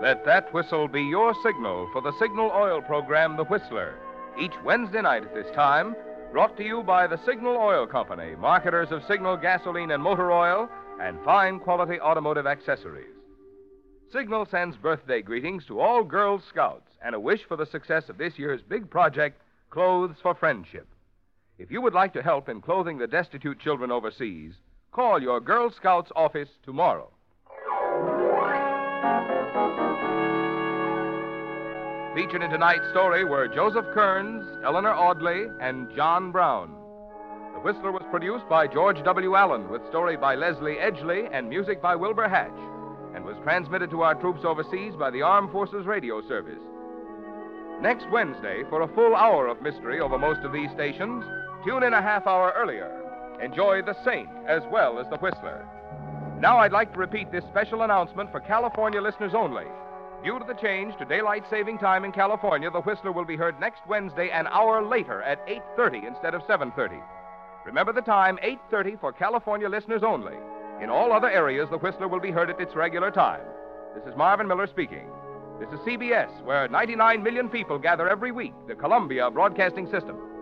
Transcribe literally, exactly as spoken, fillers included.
Let that whistle be your signal for the Signal Oil program, The Whistler. Each Wednesday night at this time, brought to you by the Signal Oil Company, marketers of Signal gasoline and motor oil and fine quality automotive accessories. Signal sends birthday greetings to all Girl Scouts and a wish for the success of this year's big project, Clothes for Friendship. If you would like to help in clothing the destitute children overseas, call your Girl Scouts office tomorrow. Featured in tonight's story were Joseph Kearns, Eleanor Audley, and John Brown. The Whistler was produced by George W. Allen, with story by Leslie Edgley and music by Wilbur Hatch, and was transmitted to our troops overseas by the Armed Forces Radio Service. Next Wednesday, for a full hour of mystery over most of these stations, tune in a half hour earlier. Enjoy The Saint as well as The Whistler. Now I'd like to repeat this special announcement for California listeners only. Due to the change to daylight saving time in California, The Whistler will be heard next Wednesday an hour later at eight thirty instead of seven thirty. Remember the time, eight thirty for California listeners only. In all other areas, The Whistler will be heard at its regular time. This is Marvin Miller speaking. This is C B S, where ninety-nine million people gather every week, the Columbia Broadcasting System.